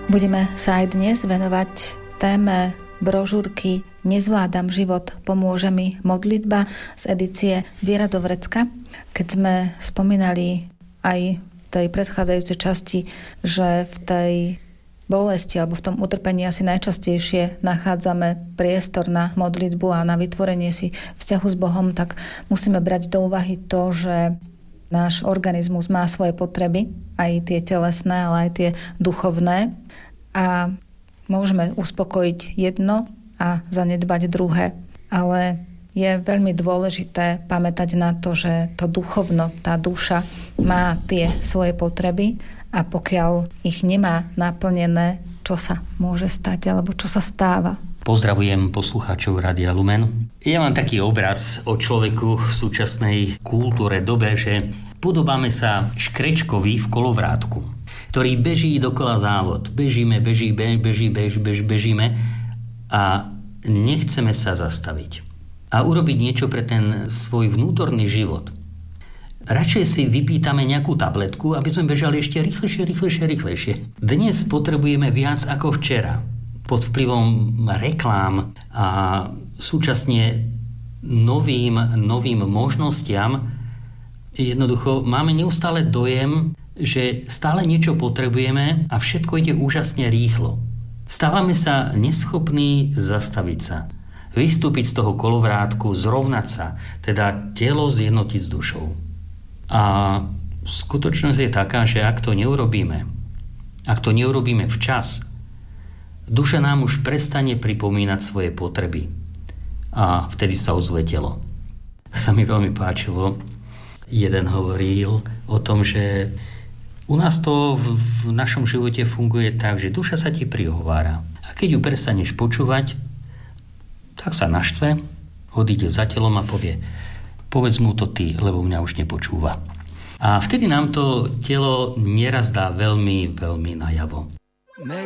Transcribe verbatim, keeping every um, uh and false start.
Budeme sa aj dnes venovať téme brožúrky Nezvládam život, pomôže mi modlitba z edície Viera do vrecka. Keď sme spomínali aj v tej predchádzajúcej časti, že v tej bolesti alebo v tom utrpení asi najčastejšie nachádzame priestor na modlitbu a na vytvorenie si vzťahu s Bohom, tak musíme brať do úvahy to, že náš organizmus má svoje potreby, aj tie telesné, ale aj tie duchovné. A môžeme uspokojiť jedno a zanedbať druhé. Ale je veľmi dôležité pamätať na to, že to duchovno, tá duša má tie svoje potreby a pokiaľ ich nemá naplnené, čo sa môže stať alebo čo sa stáva. Pozdravujem poslucháčov Rádia Lumen. Ja mám taký obraz o človeku v súčasnej kultúre dobe, že podobáme sa škrečkovi v kolovrátku, ktorý beží dokola závod. Bežíme, beží, bež, beží, bež, bež, bežíme a nechceme sa zastaviť a urobiť niečo pre ten svoj vnútorný život. Radšej si vypýtame nejakú tabletku, aby sme bežali ešte rýchlejšie, rýchlejšie, rýchlejšie. Dnes potrebujeme viac ako včera. Pod vplyvom reklám a súčasne novým, novým možnostiam jednoducho máme neustále dojem, že stále niečo potrebujeme a všetko ide úžasne rýchlo. Stávame sa neschopní zastaviť sa, vystúpiť z toho kolovrátku, zrovnať sa, teda telo zjednotiť s dušou. A skutočnosť je taká, že ak to neurobíme, ak to neurobíme včas, duša nám už prestane pripomínať svoje potreby a vtedy sa ozve telo. Sa mi veľmi páčilo, jeden hovoril o tom, že u nás to v, v našom živote funguje tak, že duša sa ti prihovára a keď ju prestaneš počúvať, tak sa naštve, odíde za telom a povie: povedz mu to ty, lebo mňa už nepočúva. A vtedy nám to telo nieraz dá veľmi, veľmi najavo.